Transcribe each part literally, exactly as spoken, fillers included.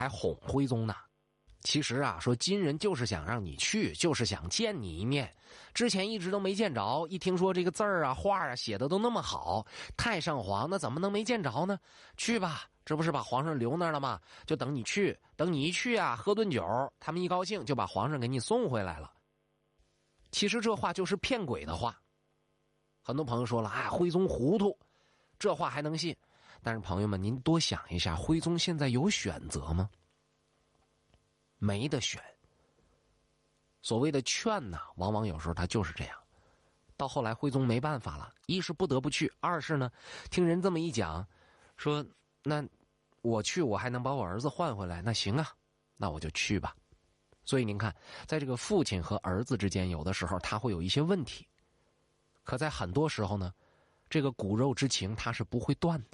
还哄徽宗呢。其实啊，说金人就是想让你去，就是想见你一面。之前一直都没见着，一听说这个字儿啊、画啊写的都那么好，太上皇那怎么能没见着呢？去吧，这不是把皇上留那儿了吗？就等你去，等你一去啊，喝顿酒，他们一高兴就把皇上给你送回来了。其实这话就是骗鬼的话。很多朋友说了，哎，徽宗糊涂，这话还能信？但是朋友们，您多想一下，徽宗现在有选择吗？没得选。所谓的劝呢，往往有时候他就是这样。到后来徽宗没办法了，一是不得不去，二是呢，听人这么一讲，说那我去我还能把我儿子换回来，那行啊，那我就去吧。所以您看，在这个父亲和儿子之间，有的时候他会有一些问题，可在很多时候呢，这个骨肉之情他是不会断的。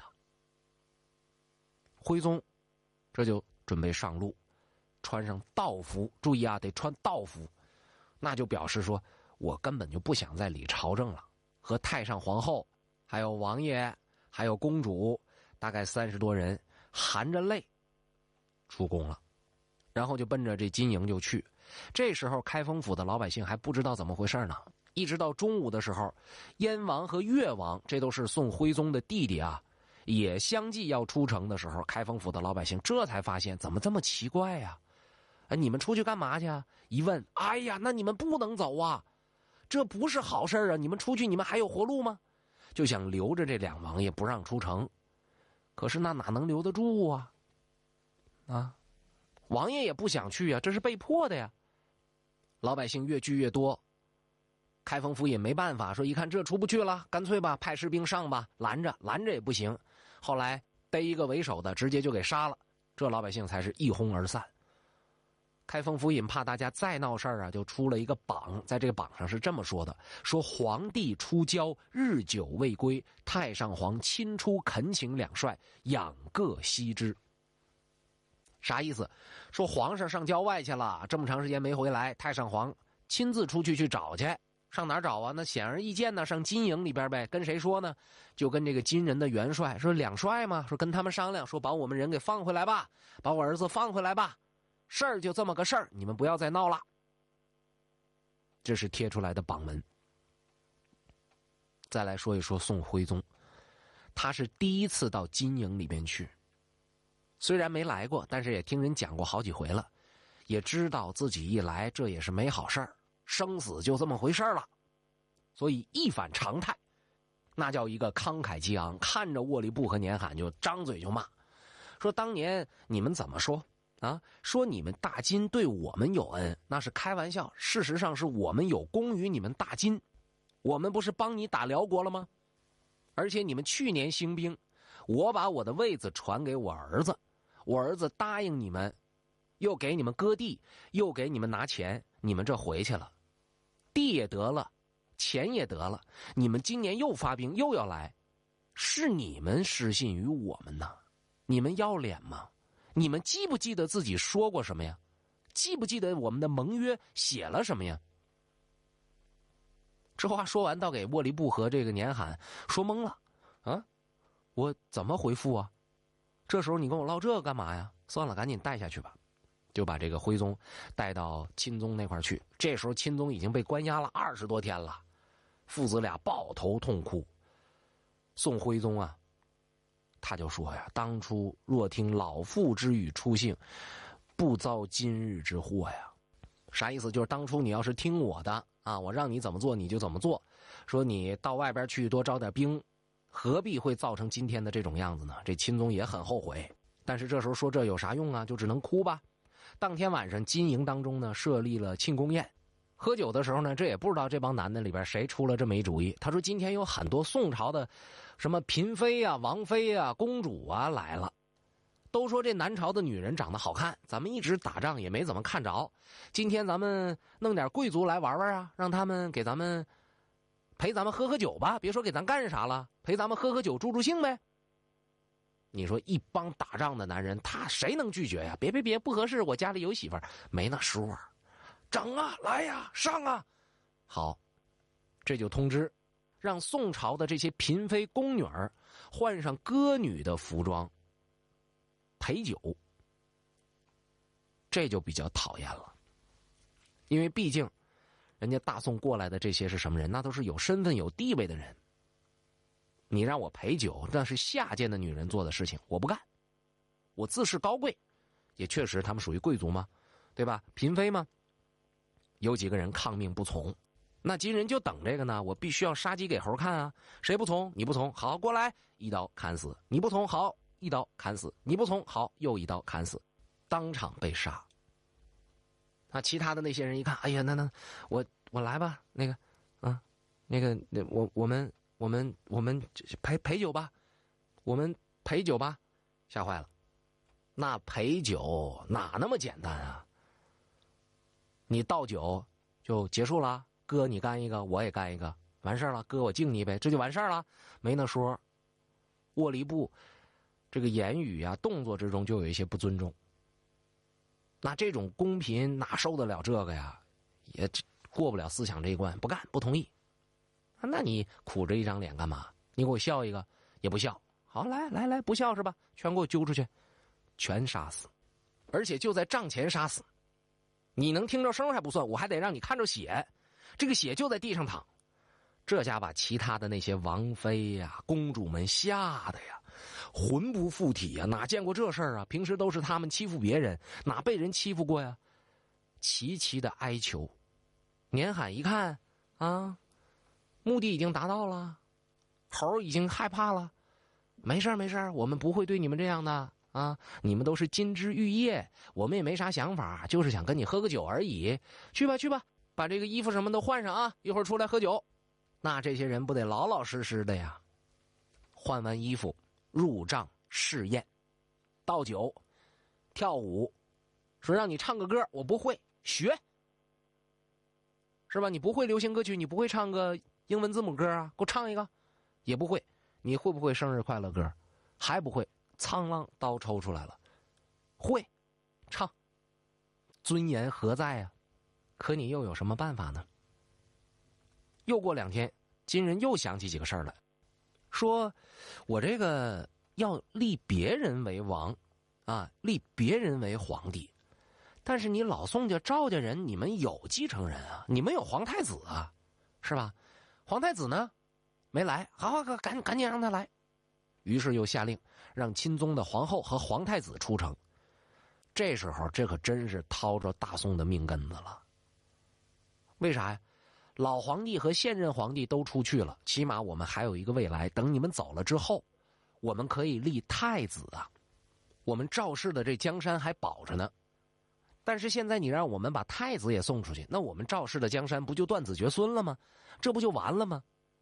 徽宗这就准备上路，穿上道服，注意啊，得穿道服，那就表示说我根本就不想再理朝政了，和太上皇后还有王爷还有公主大概三十多人含着泪出宫了，然后就奔着这金营就去。这时候开封府的老百姓还不知道怎么回事呢，一直到中午的时候，燕王和越王，这都是宋徽宗的弟弟啊，也相继要出城的时候，开封府的老百姓这才发现怎么这么奇怪呀、啊？你们出去干嘛去啊？一问，哎呀，那你们不能走啊，这不是好事啊！你们出去，你们还有活路吗？就想留着这两王爷不让出城，可是那哪能留得住啊？啊，王爷也不想去啊，这是被迫的呀。老百姓越聚越多，开封府也没办法，说一看这出不去了，干脆吧，派士兵上吧，拦着拦着也不行。后来逮一个为首的，直接就给杀了，这老百姓才是一哄而散。开封府尹怕大家再闹事儿啊，就出了一个榜，在这个榜上是这么说的：说皇帝出郊，日久未归，太上皇亲出恳请两帅，养各息之。啥意思？说皇上上郊外去了，这么长时间没回来，太上皇亲自出去去找去。上哪儿找啊？那显而易见呢，上金营里边呗。跟谁说呢？就跟这个金人的元帅说，两帅嘛，说跟他们商量，说把我们人给放回来吧，把我儿子放回来吧，事儿就这么个事儿，你们不要再闹了。这是贴出来的榜文。再来说一说宋徽宗，他是第一次到金营里边去，虽然没来过，但是也听人讲过好几回了，也知道自己一来这也是没好事儿，生死就这么回事了，所以一反常态，那叫一个慷慨激昂，看着沃利布和年罕就张嘴就骂，说当年你们怎么说啊？说你们大金对我们有恩，那是开玩笑，事实上是我们有功于你们大金，我们不是帮你打辽国了吗？而且你们去年兴兵，我把我的位子传给我儿子，我儿子答应你们，又给你们割地，又给你们拿钱，你们这回去了，地也得了，钱也得了，你们今年又发兵又要来，是你们失信于我们呐，你们要脸吗？你们记不记得自己说过什么呀？记不记得我们的盟约写了什么呀？这话说完，倒给沃利布和这个年罕说懵了啊！我怎么回复啊？这时候你跟我唠这个干嘛呀？算了，赶紧带下去吧，就把这个徽宗带到钦宗那块去。这时候钦宗已经被关押了二十多天了，父子俩抱头痛哭。宋徽宗啊，他就说呀：“当初若听老父之语出幸，不遭今日之祸呀。”啥意思？就是当初你要是听我的啊，我让你怎么做你就怎么做。说你到外边去多招点兵，何必会造成今天的这种样子呢？这钦宗也很后悔，但是这时候说这有啥用啊？就只能哭吧。当天晚上，金营当中呢设立了庆功宴，喝酒的时候呢，这也不知道这帮男的里边谁出了这么一主意。他说今天有很多宋朝的什么嫔妃啊、王妃啊、公主啊来了。都说这南朝的女人长得好看，咱们一直打仗也没怎么看着，今天咱们弄点贵族来玩玩啊，让他们给咱们陪咱们喝喝酒吧，别说给咱干啥了，陪咱们喝喝酒助助兴呗。你说一帮打仗的男人，他谁能拒绝呀？别别别，不合适，我家里有媳妇儿，没那说。整啊，来呀，上啊！好，这就通知，让宋朝的这些嫔妃宫女儿换上歌女的服装，陪酒。 这就比较讨厌了。因为毕竟人家大宋过来的这些是什么人？那都是有身份有地位的人。你让我陪酒，那是下贱的女人做的事情，我不干。我自视高贵，也确实他们属于贵族嘛，对吧？嫔妃嘛。有几个人抗命不从，那金人就等这个呢，我必须要杀鸡给猴看啊！谁不从？你不从，好，过来，一刀砍死；你不从，好，一刀砍死；你不从，好，又一刀砍死，当场被杀。那其他的那些人一看，哎呀，那那我我来吧，那个，啊，那个，那我我们我们我们陪陪酒吧，我们陪酒吧，吓坏了。那陪酒哪那么简单啊？你倒酒就结束了，哥你干一个，我也干一个，完事儿了，哥我敬你呗，这就完事儿了，没那说。握了一步，这个言语啊、动作之中就有一些不尊重。那这种公嫔哪受得了这个呀？也过不了思想这一关，不干，不同意。那你苦着一张脸干嘛？你给我笑一个，也不笑。好，来来来，不笑是吧？全给我揪出去，全杀死，而且就在帐前杀死。你能听着声还不算，我还得让你看着血，这个血就在地上淌。这下把其他的那些王妃呀、公主们吓得呀，魂不附体呀，哪见过这事儿啊？平时都是他们欺负别人，哪被人欺负过呀？齐齐的哀求。年罕一看啊，目的已经达到了，猴已经害怕了，没事没事，我们不会对你们这样的啊！你们都是金枝玉叶，我们也没啥想法，就是想跟你喝个酒而已。去吧去吧，把这个衣服什么都换上啊，一会儿出来喝酒。那这些人不得老老实实的呀？换完衣服，入帐试宴，倒酒，跳舞，说让你唱个歌，我不会，学，是吧？你不会流行歌曲，你不会唱个英文字母歌啊？给我唱一个，也不会。你会不会生日快乐歌？还不会。苍啷刀抽出来了，会唱，尊严何在啊？可你又有什么办法呢？又过两天，金人又想起几个事儿来，说我这个要立别人为王啊，立别人为皇帝，但是你老宋家赵家人，你们有继承人啊，你们有皇太子啊，是吧？皇太子呢没来，好好赶赶紧让他来。于是又下令让钦宗的皇后和皇太子出城。这时候这可真是掏着大宋的命根子了。为啥呀？老皇帝和现任皇帝都出去了，起码我们还有一个未来，等你们走了之后，我们可以立太子啊，我们赵氏的这江山还保着呢。但是现在你让我们把太子也送出去，那我们赵氏的江山不就断子绝孙了吗？这不就完了吗？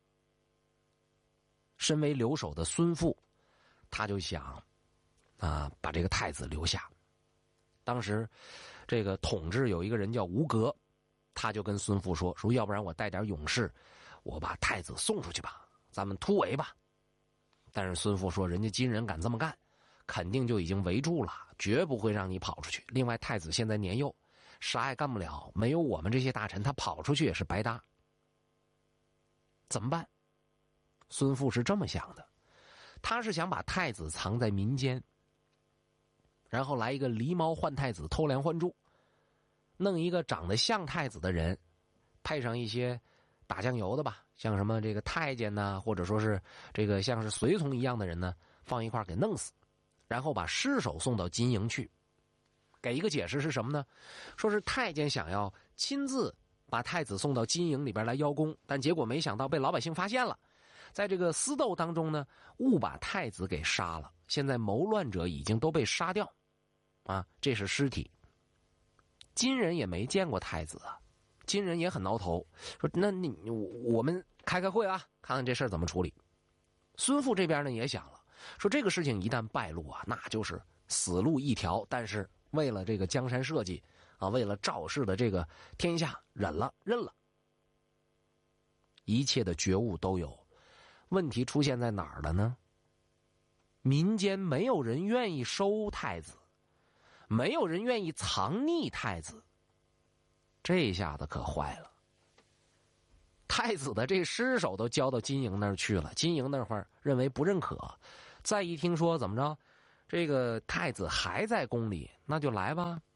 身为留守的孙父，他就想啊，把这个太子留下。当时这个统治有一个人叫吴格，他就跟孙父说说要不然我带点勇士，我把太子送出去吧，咱们突围吧。但是孙父说人家金人敢这么干，肯定就已经围住了，绝不会让你跑出去。另外太子现在年幼，啥也干不了，没有我们这些大臣，他跑出去也是白搭。怎么办？孙父是这么想的，他是想把太子藏在民间，然后来一个狸猫换太子，偷梁换柱，弄一个长得像太子的人，配上一些打酱油的吧，像什么这个太监呢，或者说是这个像是随从一样的人呢，放一块给弄死，然后把尸首送到金营去。给一个解释是什么呢？说是太监想要亲自把太子送到金营里边来邀功，但结果没想到被老百姓发现了，在这个私斗当中呢，误把太子给杀了。现在谋乱者已经都被杀掉，啊，这是尸体。金人也没见过太子啊，金人也很挠头，说那你我们开开会啊，看看这事儿怎么处理。孙父这边呢也想了，说这个事情一旦败露啊，那就是死路一条。但是为了这个江山社稷啊，为了赵氏的这个天下，忍了认了。一切的觉悟都有，问题出现在哪儿了呢？民间没有人愿意收太子，没有人愿意藏匿太子，这下子可坏了。太子的这尸首都交到金营那儿去了，金营那会儿认为不认可，再一听说怎么着，这个太子还在宫里，那就来吧，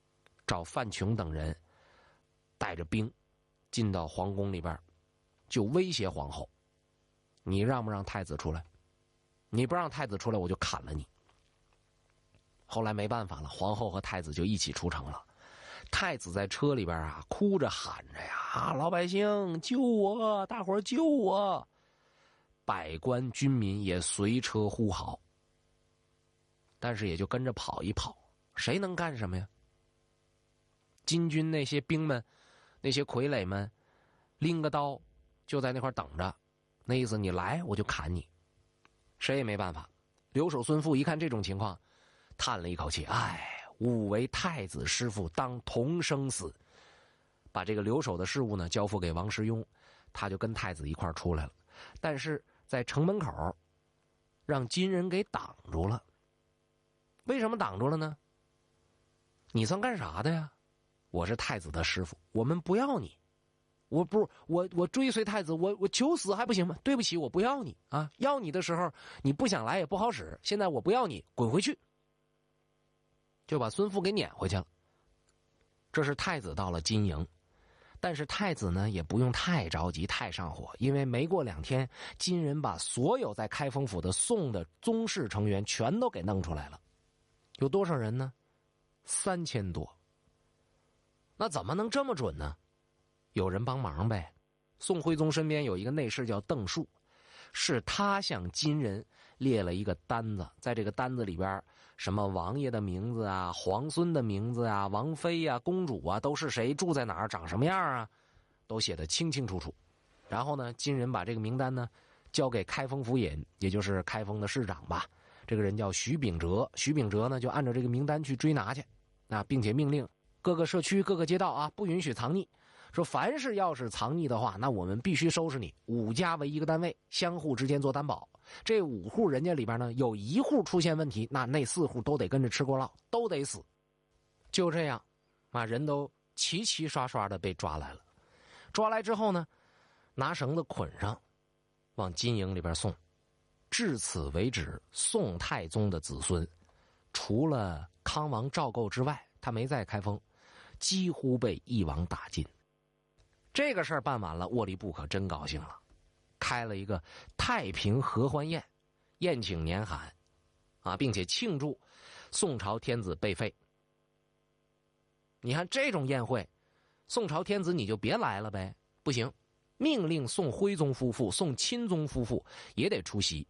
找范琼等人带着兵进到皇宫里边，就威胁皇后：你让不让太子出来？你不让太子出来，我就砍了你。后来没办法了，皇后和太子就一起出城了。太子在车里边啊，哭着喊着呀：老百姓救我，大伙儿救我！百官军民也随车呼号，但是也就跟着跑一跑，谁能干什么呀？金军那些兵们，那些傀儡们，拎个刀就在那块等着，那意思你来我就砍你，谁也没办法。留守孙富一看这种情况，叹了一口气：哎，吾为太子师父，当同生死。把这个留守的事务呢交付给王师庸，他就跟太子一块出来了。但是在城门口让金人给挡住了。为什么挡住了呢？你算干啥的呀？我是太子的师父，我们不要你。我不是我我追随太子，我我求死还不行吗？对不起，我不要你啊！要你的时候你不想来也不好使，现在我不要你，滚回去。就把孙富给撵回去了。这是太子到了金营，但是太子呢也不用太着急太上火，因为没过两天，金人把所有在开封府的宋的宗室成员全都给弄出来了。有多少人呢？三千多。那怎么能这么准呢？有人帮忙呗。宋徽宗身边有一个内侍叫邓树，是他向金人列了一个单子，在这个单子里边，什么王爷的名字啊、皇孙的名字啊、王妃啊、公主啊，都是谁、住在哪儿、长什么样啊，都写得清清楚楚。然后呢，金人把这个名单呢交给开封府尹，也就是开封的市长吧，这个人叫徐秉哲。徐秉哲呢就按照这个名单去追拿去，啊，并且命令各个社区、各个街道啊，不允许藏匿。说凡是要是藏匿的话，那我们必须收拾你。五家为一个单位，相互之间做担保。这五户人家里边呢，有一户出现问题，那那四户都得跟着吃锅烙，都得死。就这样，啊，人都齐齐刷刷的被抓来了。抓来之后呢，拿绳子捆上，往金营里边送。至此为止，宋太宗的子孙，除了康王赵构之外，他没在开封，几乎被一网打尽。这个事儿办完了，沃利布可真高兴了，开了一个太平合欢宴，宴请年罕，啊，并且庆祝宋朝天子被废。你看这种宴会，宋朝天子你就别来了呗，不行，命令宋徽宗夫妇、宋钦宗夫妇也得出席。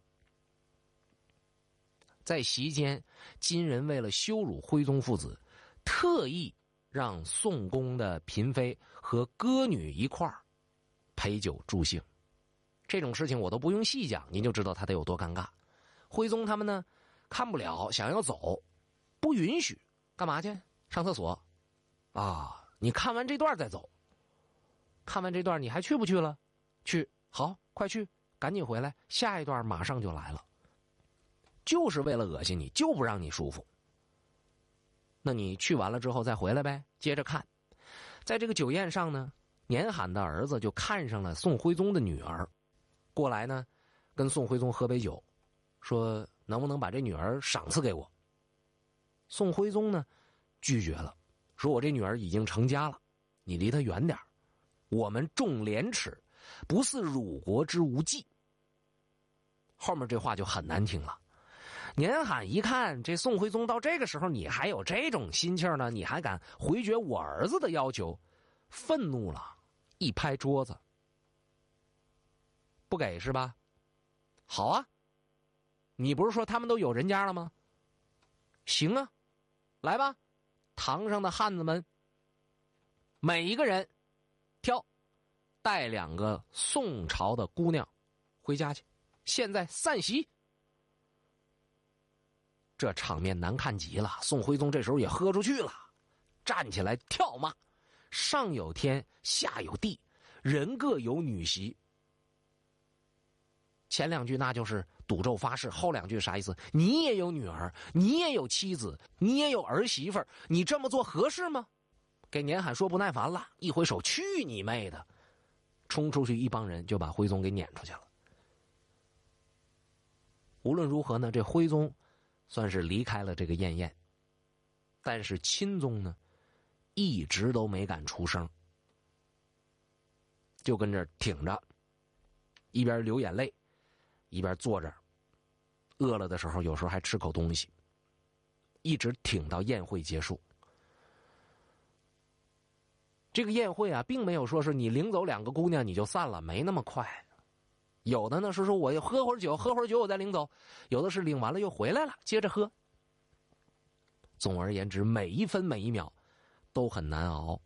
在席间，金人为了羞辱徽宗父子，特意让宋宫的嫔妃和歌女一块儿陪酒助兴。这种事情我都不用细讲，您就知道他得有多尴尬。徽宗他们呢看不了，想要走，不允许。干嘛去？上厕所啊，你看完这段再走。看完这段你还去不去了？去，好，快去，赶紧回来，下一段马上就来了。就是为了恶心你，就不让你舒服。那你去完了之后再回来呗，接着看。在这个酒宴上呢，年罕的儿子就看上了宋徽宗的女儿，过来呢跟宋徽宗喝杯酒，说能不能把这女儿赏赐给我。宋徽宗呢拒绝了，说我这女儿已经成家了，你离她远点，我们重廉耻，不似辱国之无忌。后面这话就很难听了。年罕一看这宋徽宗到这个时候你还有这种心气儿呢，你还敢回绝我儿子的要求，愤怒了，一拍桌子，不给是吧？好啊，你不是说他们都有人家了吗？行啊，来吧，堂上的汉子们每一个人挑带两个宋朝的姑娘回家去，现在散席。这场面难看极了，宋徽宗这时候也喝出去了，站起来跳骂：上有天，下有地，人各有女媳。前两句那就是赌咒发誓，后两句啥意思？你也有女儿，你也有妻子，你也有儿媳妇，你这么做合适吗？给年罕说不耐烦了，一挥手，去你妹的！冲出去一帮人就把徽宗给撵出去了。无论如何呢，这徽宗算是离开了这个宴宴，但是钦宗呢一直都没敢出声，就跟这儿挺着，一边流眼泪，一边坐着，饿了的时候有时候还吃口东西，一直挺到宴会结束。这个宴会啊，并没有说是你领走两个姑娘你就散了，没那么快。有的呢是说我喝会儿酒，喝会儿酒我再领走；有的是领完了又回来了，接着喝。总而言之，每一分每一秒都很难熬。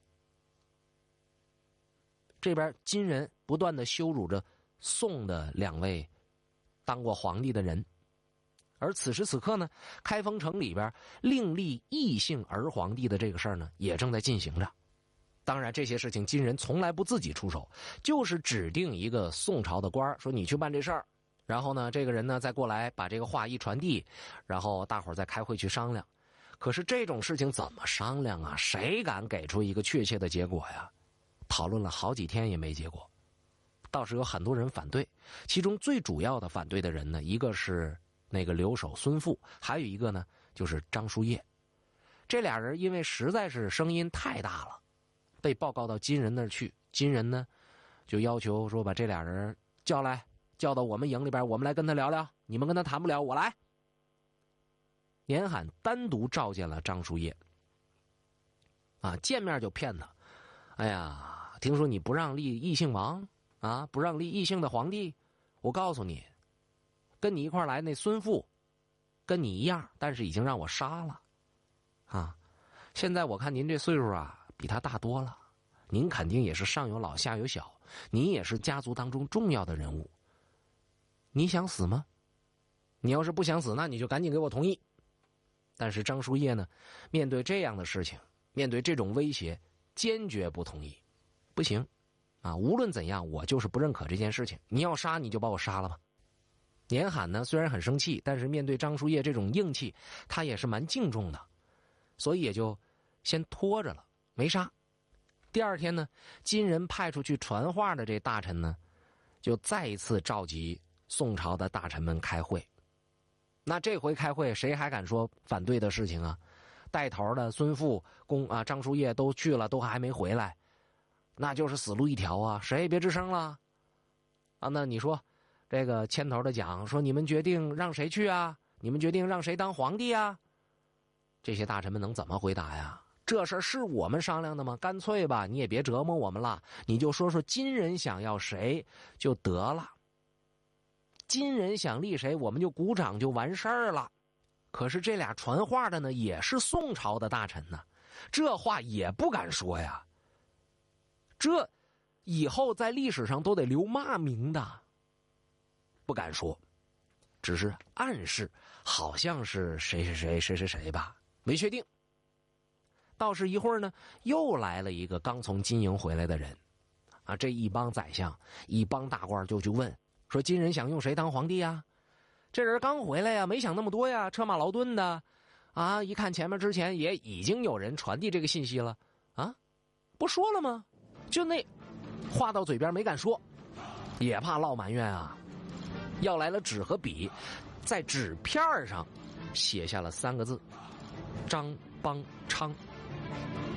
这边金人不断的羞辱着宋的两位当过皇帝的人，而此时此刻呢，开封城里边另立异姓儿皇帝的这个事儿呢，也正在进行着。当然，这些事情金人从来不自己出手，就是指定一个宋朝的官说你去办这事儿，然后呢，这个人呢再过来把这个话一传递，然后大伙儿再开会去商量。可是这种事情怎么商量啊？谁敢给出一个确切的结果呀？讨论了好几天也没结果。倒是有很多人反对，其中最主要的反对的人呢，一个是那个留守孙富，还有一个呢就是张叔夜。这俩人因为实在是声音太大了，被报告到金人那儿去。金人呢就要求说把这俩人叫来，叫到我们营里边，我们来跟他聊聊，你们跟他谈不了，我来。年罕单独召见了张叔夜，啊，见面就骗他，哎呀，听说你不让立异姓王啊，不让立异姓的皇帝，我告诉你，跟你一块来那孙富跟你一样，但是已经让我杀了啊。现在我看您这岁数啊比他大多了，您肯定也是上有老下有小，您也是家族当中重要的人物，你想死吗？你要是不想死，那你就赶紧给我同意。但是张叔夜呢，面对这样的事情，面对这种威胁，坚决不同意。不行啊，无论怎样我就是不认可这件事情，你要杀你就把我杀了吧。年罕呢虽然很生气，但是面对张叔夜这种硬气，他也是蛮敬重的，所以也就先拖着了，没杀。第二天呢，金人派出去传话的这大臣呢，就再一次召集宋朝的大臣们开会。那这回开会谁还敢说反对的事情啊？带头的孙富、公啊、张叔夜都去了，都还没回来，那就是死路一条啊！谁也别吱声了啊！那你说这个牵头的讲说，你们决定让谁去啊？你们决定让谁当皇帝啊？这些大臣们能怎么回答呀？这事儿是我们商量的吗？干脆吧，你也别折磨我们了，你就说说金人想要谁就得了。金人想立谁，我们就鼓掌就完事儿了。可是这俩传话的呢，也是宋朝的大臣呢，这话也不敢说呀。这以后在历史上都得留骂名的，不敢说，只是暗示好像是谁谁谁谁谁谁吧，没确定。倒是一会儿呢，又来了一个刚从金营回来的人啊，这一帮宰相一帮大官就去问说，金人想用谁当皇帝呀？这人刚回来呀，没想那么多呀，车马劳顿的啊，一看前面之前也已经有人传递这个信息了啊，不说了吗？就那话到嘴边没敢说，也怕落埋怨啊，要来了纸和笔，在纸片上写下了三个字：张邦昌。